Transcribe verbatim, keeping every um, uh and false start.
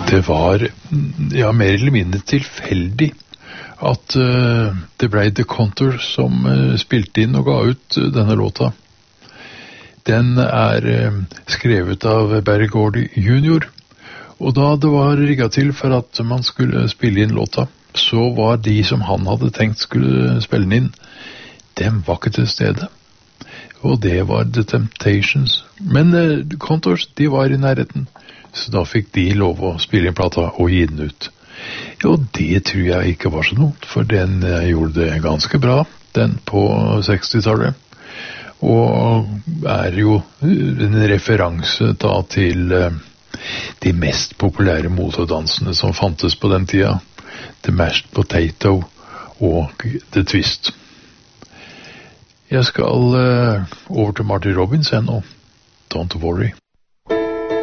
det var, ja, mer eller mindre tilfeldig at uh, det ble The Contours som uh, spilte inn og ga ut uh, denne låta. Den er uh, skrevet av Berry Gordy junior, og da det var rigget til for at man skulle spille inn låta, så var de som han hadde tenkt skulle spille den inn, dem var ikke til stede. Og det var The Temptations. Men uh, The Contours, de var i nærheten, så da fikk de lov å spille inn plata og gi den ut. Og det tror jeg ikke var så noe, for den uh, gjorde det ganske bra, den på sekstitallet. Og er jo en referanse da til uh, de mest populære motedansene som fantes på den tida. The Mashed Potato og The Twist. Jeg skal uh, over til Marty Robbins ennå. Don't worry.